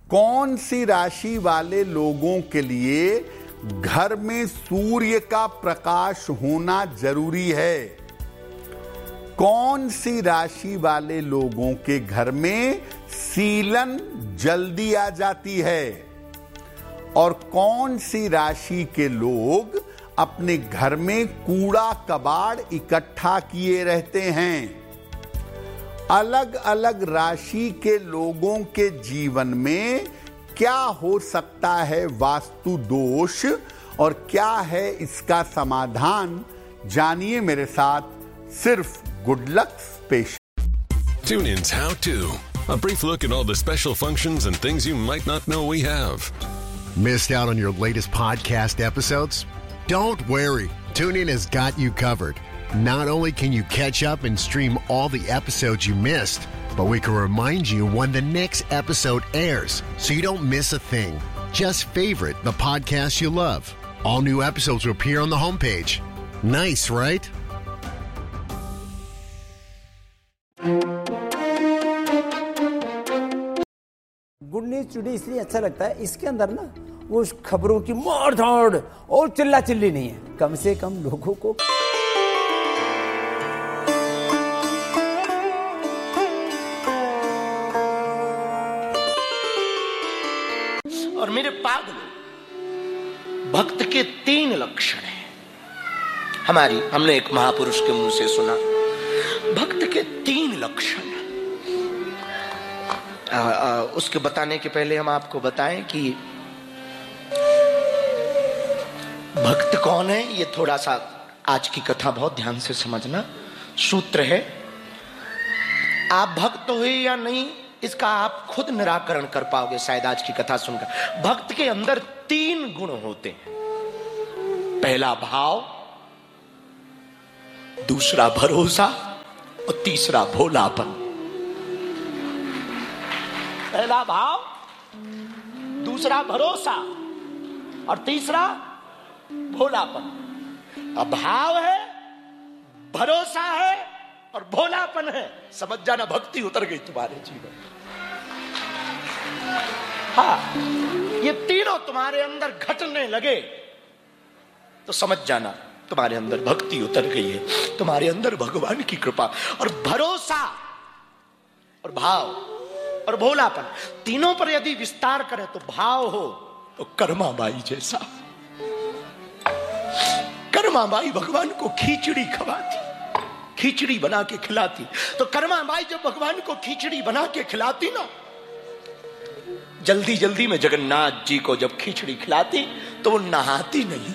कौन सी राशि वाले लोगों के लिए घर में सूर्य का प्रकाश होना जरूरी है? कौन सी राशि वाले लोगों के घर में सीलन जल्दी आ जाती है? और कौन सी राशि के लोग अपने घर में कूड़ा कबाड़ इकट्ठा किए रहते हैं? अलग अलग राशि के लोगों के जीवन में क्या हो सकता है वास्तु दोष और क्या है इसका समाधान, जानिए मेरे साथ सिर्फ good luck special. Tune in's How To, a brief look at all the special functions and things you might not know we have. Missed out on your latest podcast episodes? Don't worry, TuneIn has got you covered. Not only can you catch up and stream all the episodes you missed, but we can remind you when the next episode airs so you don't miss a thing. Just favorite the podcast you love. All new episodes will appear on the homepage. Nice, right? Good news today इसलिए अच्छा लगता है, इसके अंदर ना वो खबरों की मार धाड़ और चिल्ला चिल्ली नहीं है, कम से कम लोगों को। और मेरे पागलों, भक्त के 3 लक्षण हैं। हमने एक महापुरुष के मुंह से सुना, भक्त के 3 लक्षण। उसके बताने के पहले हम आपको बताएं कि भक्त कौन है। ये थोड़ा सा आज की कथा बहुत ध्यान से समझना। सूत्र है, आप भक्त हुए या नहीं इसका आप खुद निराकरण कर पाओगे शायद आज की कथा सुनकर। भक्त के अंदर 3 गुण होते हैं। पहला भाव, दूसरा भरोसा और तीसरा भोलापन। पहला भाव, दूसरा भरोसा और तीसरा भोलापन। अब भाव है, भरोसा है और भोलापन है, समझ जाना भक्ति उतर गई तुम्हारे जीवन। हाँ, ये तीनों तुम्हारे अंदर घटने लगे तो समझ जाना तुम्हारे अंदर भक्ति उतर गई है, तुम्हारे अंदर भगवान की कृपा। और भरोसा और भाव और भोलापन, तीनों पर यदि विस्तार करें तो भाव हो तो कर्माबाई जैसा। कर्माबाई भगवान को खिचड़ी खवाती, खिचड़ी बना के खिलाती। तो कर्माबाई जब भगवान को खिचड़ी बना के खिलाती ना, जल्दी जल्दी में जगन्नाथ जी को जब खिचड़ी खिलाती तो वो नहाती नहीं,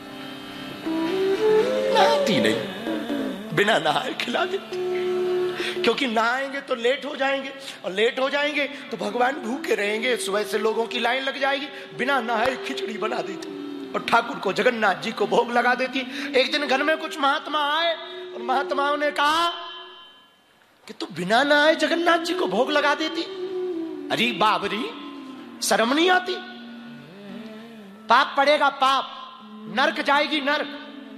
बिना नहाए खिला देती। क्योंकि नहाएंगे तो लेट हो जाएंगे और लेट हो जाएंगे तो भगवान भूखे रहेंगे, सुबह से लोगों की लाइन लग जाएगी। बिना नहाए खिचड़ी बना देती और ठाकुर को, जगन्नाथ जी को भोग लगा देती। एक दिन घर में कुछ महात्मा आए और महात्माओं ने कहा कि तू बिना नहाए जगन्नाथ जी को भोग लगा देती। अरे बाबरी, शर्म नहीं आती? पाप पड़ेगा, पाप, नरक जाएगी, नरक।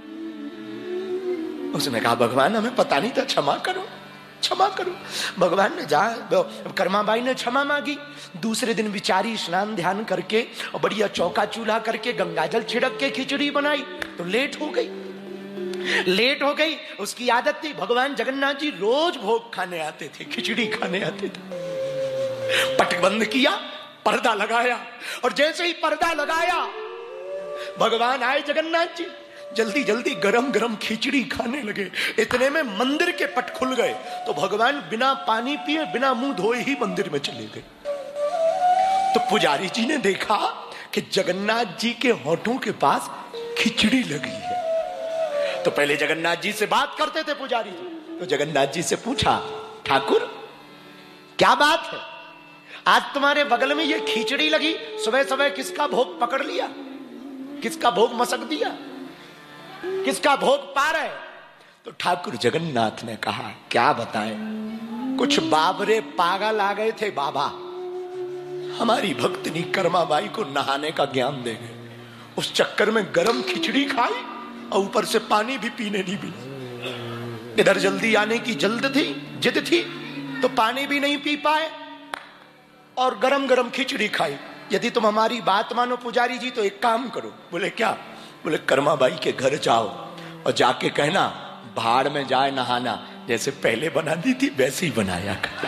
उसने कहा भगवान हमें पता नहीं था, क्षमा करो, क्षमा करो। भगवान ने कर्माबाई ने क्षमा मांगी। दूसरे दिन बिचारी स्नान ध्यान करके और बढ़िया चौका चूल्हा करके गंगाजल छिड़क के खिचड़ी बनाई तो लेट हो गई। उसकी आदत थी, भगवान जगन्नाथ जी रोज भोग खाने आते थे, खिचड़ी खाने आते थे। पट बंद किया, पर्दा लगाया और जैसे ही पर्दा लगाया भगवान आए जगन्नाथ जी, जल्दी जल्दी गरम गरम खिचड़ी खाने लगे। इतने में मंदिर के पट खुल गए तो भगवान बिना पानी पिए, बिना मुंह धोए ही मंदिर में चले गए। तो पुजारी जी ने देखा कि जगन्नाथ जी के होठों के पास खिचड़ी लगी है। तो पहले जगन्नाथ जी से बात करते थे पुजारी जी, तो जगन्नाथ जी से पूछा, ठाकुर क्या बात है, आज तुम्हारे बगल में ये खिचड़ी लगी, सुबह सुबह किसका भोग पकड़ लिया, किसका भोग मसक दिया, किसका भोग पा रहे? तो ठाकुर जगन्नाथ ने कहा, क्या बताएं, कुछ बाबरे पागल आ गए थे बाबा, हमारी भक्तनी कर्माबाई को नहाने का ज्ञान दे गए। उस चक्कर में गरम खिचड़ी खाई और ऊपर से पानी भी पीने नहीं मिला। इधर जल्दी आने की जिद थी तो पानी भी नहीं पी पाए। और गरम गरम खिचड़ी खाई। यदि तुम हमारी बात मानो पुजारी जी तो एक काम करो। बोले क्या? बोले कर्मा बाई के घर जाओ और जाके कहना भाड़ में जाए नहाना, जैसे पहले बनाती थी वैसे ही बनाया करना।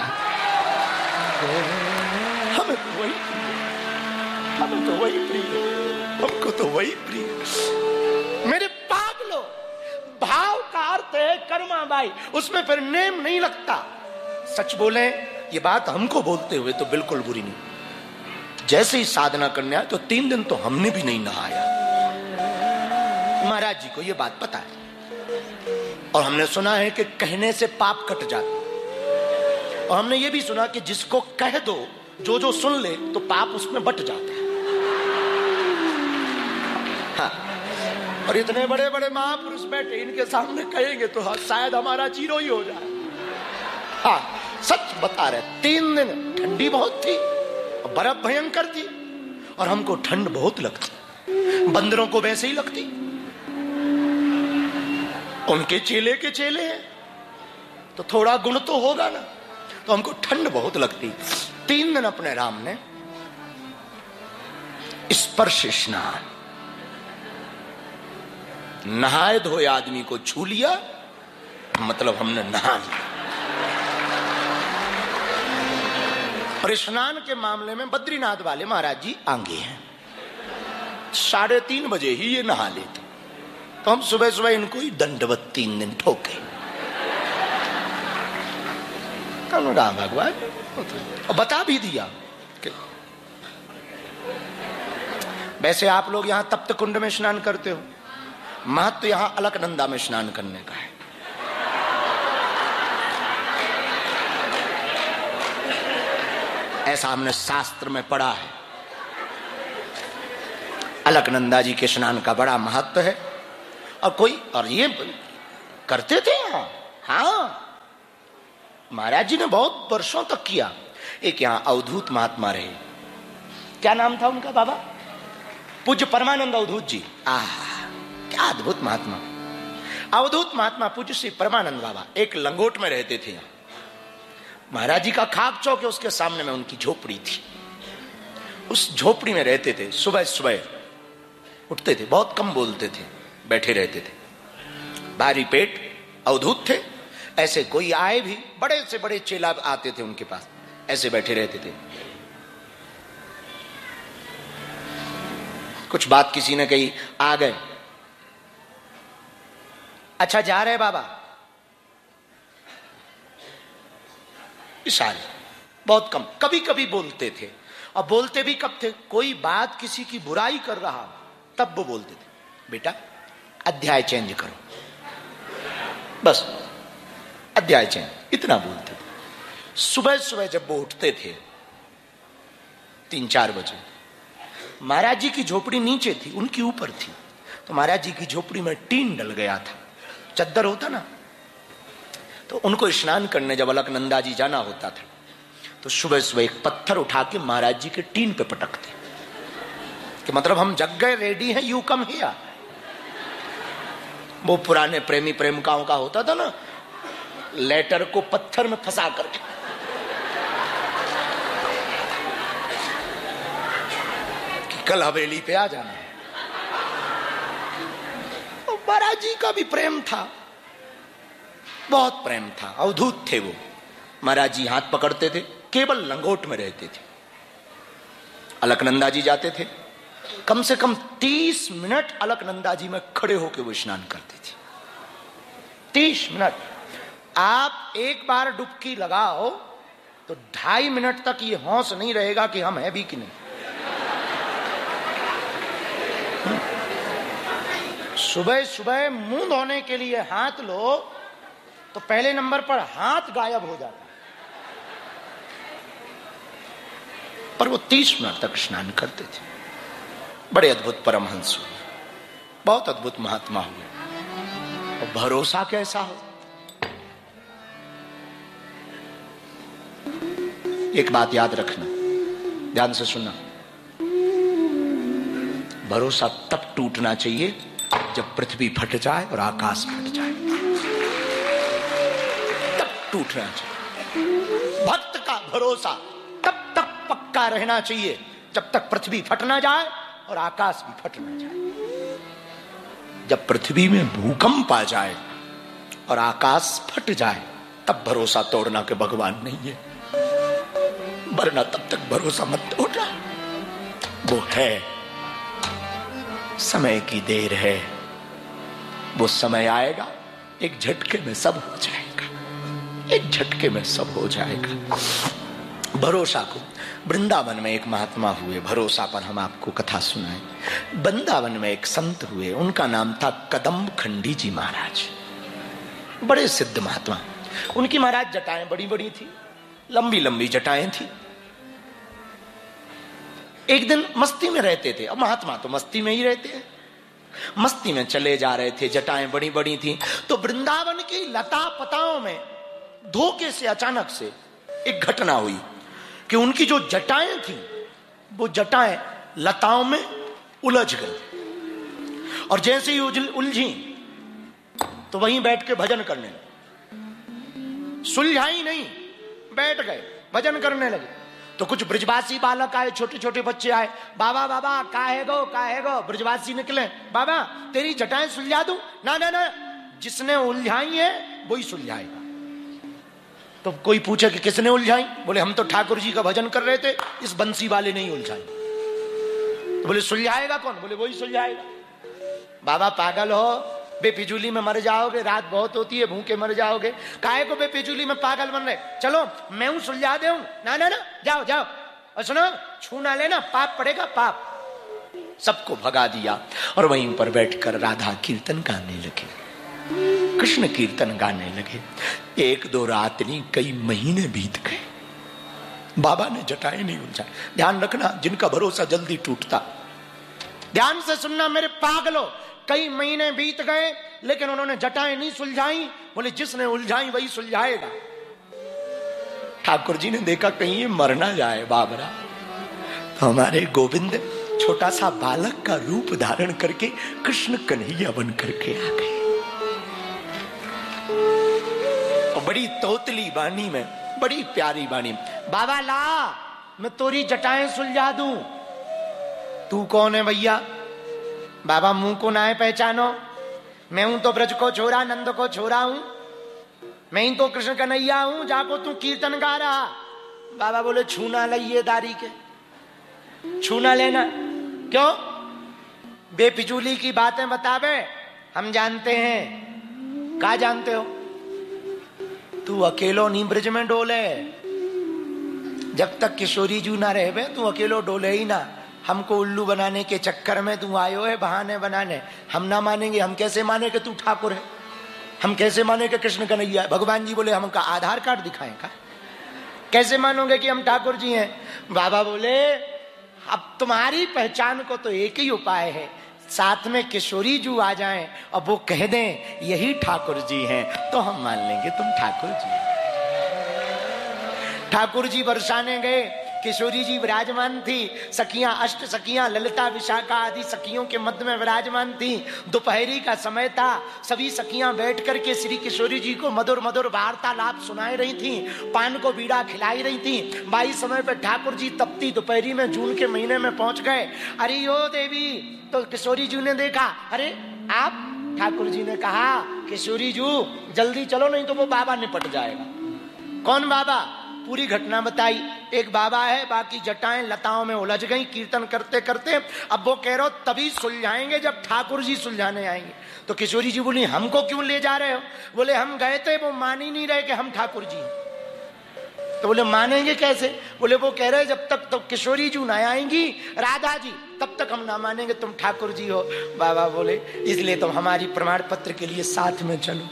हमें तो वही प्रिय, हमको तो वही प्रिय। मेरे पागलो, भाव का अर्थ है कर्मा बाई, उसमें फिर नेम नहीं लगता। सच बोले, ये बात हमको बोलते हुए तो बिल्कुल बुरी नहीं। जैसे ही साधना करने आए तो 3 दिन तो हमने भी नहीं नहाया। महाराज जी को ये बात पता है और हमने सुना है कि कहने से पाप कट जाते, और हमने ये भी सुना कि जिसको कह दो, जो जो सुन ले तो पाप उसमें बट जाता है। हाँ, और इतने बड़े बड़े महापुरुष बैठे, इनके सामने कहेंगे तो शायद हमारा जीरो ही हो जाए। हाँ, सच बता रहे, 3 दिन ठंडी बहुत थी, बर्फ भयंकर थी, और हमको ठंड बहुत लगती, बंदरों को वैसे ही लगती। उनके चेले के चेले हैं तो थोड़ा गुण तो होगा ना, तो हमको ठंड बहुत लगती। 3 दिन अपने राम ने स्पर्श स्नान, नहाए धोए आदमी को छू लिया, मतलब हमने नहा लिया। और स्नान के मामले में बद्रीनाथ वाले महाराज जी आगे हैं। 3:30 बजे ही ये नहा लेते, तो हम सुबह सुबह इनको ही दंडवत 3 दिन ठोके। राम भगवान और बता भी दिया कि वैसे आप लोग यहां तप्त कुंड में स्नान करते हो, महत्व यहां अलकनंदा में स्नान करने का है। ऐसा हमने शास्त्र में पढ़ा है। अलकनंदा जी के स्नान का बड़ा महत्व है। और ये करते थे यहां। हाँ, महाराज जी ने बहुत वर्षों तक किया। एक यहां अवधूत महात्मा रहे, क्या नाम था उनका बाबा? पूज्य परमानंद अवधूत जी। क्या अद्भुत महात्मा, अवधूत महात्मा पूज्य श्री परमानंद बाबा एक लंगोट में रहते थे। यहाँ महाराज जी का खाक चौक है, उसके सामने में उनकी झोपड़ी थी। उस झोपड़ी में रहते थे। सुबह सुबह उठते थे, बहुत कम बोलते थे, बैठे रहते थे, भारी पेट, अवधूत थे। ऐसे कोई आए भी, बड़े से बड़े चेला आते थे उनके पास, ऐसे बैठे रहते थे। कुछ बात किसी ने कही, आ गए। अच्छा जा रहे बाबा? इशारे, बहुत कम, कभी कभी बोलते थे। और बोलते भी कब थे? कोई बात किसी की बुराई कर रहा तब वो बोलते थे, बेटा अध्याय चेंज करो, बस अध्याय चेंज, इतना बोलते थे। सुबह सुबह जब वो उठते थे 3-4 बजे, महाराज जी की झोपड़ी नीचे थी, उनकी ऊपर थी। तो महाराज जी की झोपड़ी में टीन डल गया था, चद्दर होता ना। तो उनको स्नान करने जब अलकनंदा जी जाना होता था तो सुबह सुबह एक पत्थर उठा के महाराज जी के टीन पे पटकते, कि मतलब हम जग गए, रेडी हैं, यू कम हियर। वो पुराने प्रेमी प्रेमिकाओं का होता था ना, लेटर को पत्थर में फंसा करके। कि कल हवेली पे आ जाना। महाराज जी का भी प्रेम था, बहुत प्रेम था, अवधूत थे वो। महाराज जी हाथ पकड़ते थे, केवल लंगोट में रहते थे। अलकनंदा जी जाते थे, कम से कम 30 मिनट अलकनंदा जी में खड़े होकर वो स्नान करते थे। 30 मिनट। आप एक बार डुबकी लगाओ तो 2.5 मिनट तक ये होश नहीं रहेगा कि हम हैं भी कि नहीं। सुबह सुबह मुंह धोने के लिए हाथ लो तो पहले नंबर पर हाथ गायब हो जाता, पर वो 30 मिनट तक स्नान करते थे। बड़े अद्भुत परमहंस हुए, बहुत अद्भुत महात्मा हुए। और भरोसा कैसा हो। एक बात याद रखना, ध्यान से सुनना, भरोसा तब टूटना चाहिए जब पृथ्वी फट जाए और आकाश फट जाए, तब टूटना चाहिए। भक्त का भरोसा तब तक पक्का रहना चाहिए जब तक पृथ्वी फट ना जाए और आकाश भी फट ना जाए। जब पृथ्वी में भूकंप आ जाए और आकाश फट जाए तब भरोसा तोड़ना कि भगवान नहीं है, वरना तब तक भरोसा मत तोड़ना। वो है, समय की देर है, वो समय आएगा, एक झटके में सब हो जाएगा, एक झटके में सब हो जाएगा। भरोसा को वृंदावन में एक महात्मा हुए, भरोसा पर हम आपको कथा सुनाए। वृंदावन में एक संत हुए, उनका नाम था कदम खंडी जी महाराज, बड़े सिद्ध महात्मा। उनकी महाराज जटाएं बड़ी बड़ी थी, लंबी लंबी जटाएं थी। एक दिन मस्ती में रहते थे, अब महात्मा तो मस्ती में ही रहते हैं, मस्ती में चले जा रहे थे, जटाएं बड़ी बड़ी थी। तो वृंदावन की लता पताओं में धोखे से अचानक से एक घटना हुई कि उनकी जो जटाएं थी वो जटाएं लताओं में उलझ गई, और जैसे ही उलझी तो वहीं बैठ के भजन करने लगे। सुलझाई नहीं, बैठ गए भजन करने लगे। तो कुछ ब्रजवासी बालक आए, छोटे छोटे बच्चे आए, बाबा बाबा काहे गो। ब्रजवासी निकले, बाबा तेरी जटाएं सुलझा दूं? ना ना ना, जिसने उलझाई है वही सुलझाएगा। तो कोई पूछे कि किसने उलझाई? बोले हम तो ठाकुर जी का भजन कर रहे थे, इस बंसी वाले नहीं उलझाई। तो बोले सुलझाएगा कौन? बोले वही सुलझाएगा। बाबा पागल हो, बेफिजूली में मर जाओगे, रात बहुत होती है, भूखे मर जाओगे, काहे को बेफिजूली में पागल बन रहे? चलो मैं हूं, सुलझा दे। ना ना ना, जाओ जाओ, और सुनो छू ना लेना, पाप पड़ेगा पाप। सबको भगा दिया और वहीं पर बैठकर राधा कीर्तन गाने लगे, कृष्ण कीर्तन गाने लगे। एक दो रात नहीं, कई महीने बीत गए, बाबा ने जटाएं नहीं उलझाई। ध्यान रखना, जिनका भरोसा जल्दी टूटता, ध्यान से सुनना मेरे पागलो, कई महीने बीत गए लेकिन उन्होंने जटाएं नहीं सुलझाई। बोले जिसने उलझाई वही सुलझाएगा। ठाकुर जी ने देखा कहीं ये मर ना जाए बाबरा, तो हमारे गोविंद छोटा सा बालक का रूप धारण करके कृष्ण कन्हैया बन करके आ गए, और बड़ी तोतली वाणी में, बड़ी प्यारी वाणी, बाबा ला मैं तोरी जटाएं सुलझा दूं। तू कौन है भैया? बाबा मुंह को ना है पहचानो, मैं हूं तो ब्रज को छोरा, नंद को छोरा हूं, मैं ही तो कृष्ण कन्हैया हूं, जाको तू कीर्तन गा रहा। बाबा बोले छूना लइए दारी के, छूना लेना क्यों? बेफिजूली की बातें बतावे, हम जानते हैं। क्या जानते हो? तू अकेलो नहीं ब्रज में डोले, जब तक किशोरी जू ना रहे तू अकेलो डोले ही ना। हमको उल्लू बनाने के चक्कर में तू आयो है बहाने बनाने, हम ना मानेंगे। हम कैसे माने कि तू ठाकुर है? हम कैसे माने कि कृष्ण कन्हैया है? भगवान जी बोले हमका आधार कार्ड दिखाएं का? कैसे मानोगे कि हम ठाकुर जी हैं? बाबा बोले अब तुम्हारी पहचान को तो एक ही उपाय है, साथ में किशोरी जू आ जाएं और वो कह दें यही ठाकुर जी हैं, तो हम मान लेंगे तुम ठाकुर जी। ठाकुर जी बरसाने गए, किशोरी जी विराजमान थी, सखियां, अष्ट सखियां, ललिता विशाखा आदि सखियों के मध्य में विराजमान थी। दोपहरी का समय था, सभी सखियां बैठ करके श्री किशोरी जी को मधुर मधुर वार्तालाप सुनाई रही थी, पान को बीड़ा खिलाई रही थी। बाई समय पे ठाकुर जी तपती दोपहरी में जून के महीने में पहुंच गए। अरे ओ देवी, तो किशोरी जी ने देखा, अरे आप? ठाकुर जी ने कहा किशोरी जू जल्दी चलो नहीं तो वो बाबा निपट जाएगा। कौन बाबा? पूरी घटना बताई। एक बाबा है, बाकी जटाएं लताओं में उलझ गई कीर्तन करते करते। अब वो कह रहे हो तभी सुलझाएंगे जब ठाकुर जी सुलझाने आएंगे। तो किशोरी जी बोली हमको क्यों ले जा रहे हो? बोले हम गए थे, वो मान ही नहीं रहे कि हम ठाकुर जी। तो बोले मानेंगे कैसे? बोले वो कह रहे जब तक तो किशोरी जी ना आएंगी, राधा जी, तब तक हम ना मानेंगे तुम ठाकुर जी हो। बाबा बोले इसलिए तुम हमारी प्रमाण पत्र के लिए साथ में चलो।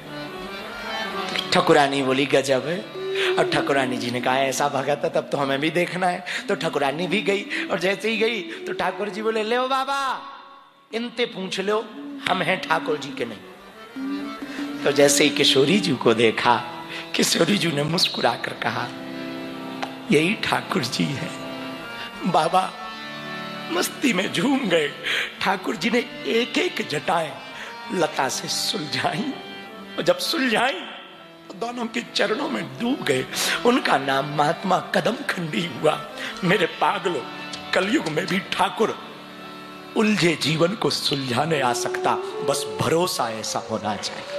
ठाकुरानी बोली गजब है। और ठाकुरानी जी ने कहा ऐसा भगत है तब तो हमें भी देखना है। तो ठाकुरानी भी गई, और जैसे ही गई तो ठाकुर जी बोले ले बाबा इनते पूछ लो हम हैं ठाकुर जी के नहीं। तो जैसे ही किशोरी जी को देखा, किशोरी जी ने मुस्कुरा कर कहा यही ठाकुर जी है। बाबा मस्ती में झूम गए। ठाकुर जी ने एक एक जटाएं लता से सुलझाई, और जब सुलझाई दोनों के चरणों में डूब गए। उनका नाम महात्मा कदम खंडी हुआ। मेरे पागलों, कलयुग में भी ठाकुर उलझे जीवन को सुलझाने आ सकता, बस भरोसा ऐसा होना चाहिए।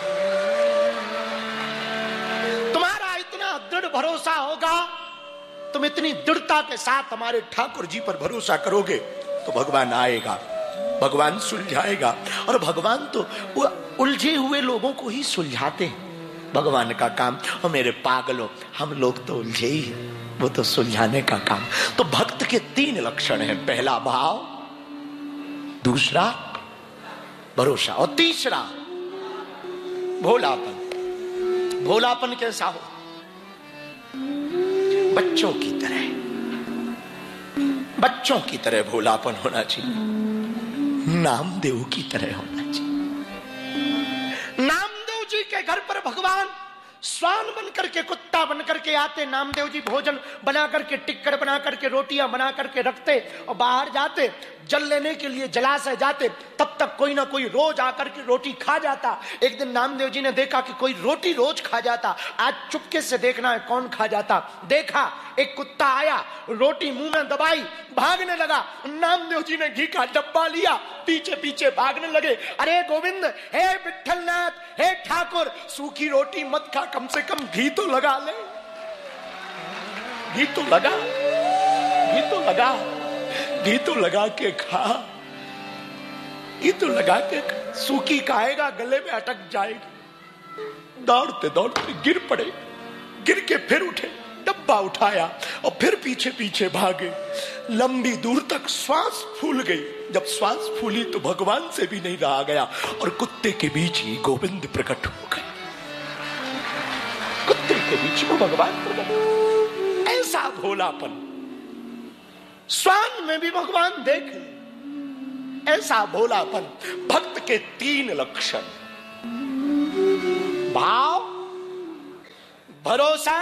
तुम्हारा इतना दृढ़ भरोसा होगा, तुम इतनी दृढ़ता के साथ हमारे ठाकुर जी पर भरोसा करोगे तो भगवान आएगा, भगवान सुलझाएगा। और भगवान तो उलझे हुए लोगों को ही सुलझाते हैं, भगवान का काम। और मेरे पागलों, हम लोग तो उलझे ही हैं, वो तो सुलझाने का काम। तो भक्त के 3 लक्षण हैं, पहला भाव, दूसरा भरोसा, और तीसरा भोलापन। भोलापन कैसा हो? बच्चों की तरह, बच्चों की तरह भोलापन होना चाहिए, नामदेव की तरह होना चाहिए। नामदेव जी के घर पर भगवान स्वान बन करके, कुत्ता बन करके आते। नामदेव जी भोजन बना करके, टिक्कर बना करके, रोटियां बना करके रखते और बाहर जाते, जल लेने के लिए जलाशय जाते। तब तक कोई ना कोई रोज आकर के रोटी खा जाता। एक दिन नामदेव जी ने देखा कि कोई रोटी रोज खा जाता, आज चुपके से देखना है कौन खा जाता। देखा, एक कुत्ता आया, रोटी मुंह में दबाई, भागने लगा। नामदेव जी ने घी का डब्बा लिया, पीछे पीछे भागने लगे। अरे गोविंद, हे विठलनाथ, हे ठाकुर, सूखी रोटी मत खा, कम से कम घी तो लगा ले, घी तो लगा, घी तो लगा, घी तो लगा के खा, घी तो लगा के खा। सूखी खाएगा गले में अटक जाएगी। दौड़ते दौड़ते गिर पड़े, गिर के फिर उठे, डब्बा उठाया और फिर पीछे पीछे भागे। लंबी दूर तक श्वास फूल गई। जब श्वास फूली तो भगवान से भी नहीं रहा गया और कुत्ते के बीच ही गोविंद प्रकट हो गए। कुत्ते के बीच में भगवान प्रकट। ऐसा भोलापन स्वान में भी भगवान देख, ऐसा भोलापन। भक्त के 3 लक्षण, भाव, भरोसा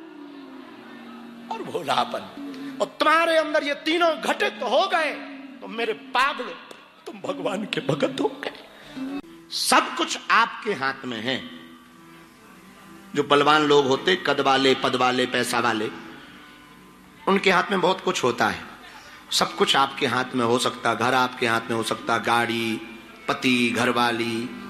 और भोलापन। और तुम्हारे अंदर ये तीनों घटित हो गए तो मेरे पागल, तुम भगवान के भगत हो गए। सब कुछ आपके हाथ में है। जो बलवान लोग होते, कद वाले, पद वाले, पैसा वाले, उनके हाथ में बहुत कुछ होता है। सब कुछ आपके हाथ में हो सकता, घर आपके हाथ में हो सकता, गाड़ी, पति, घरवाली,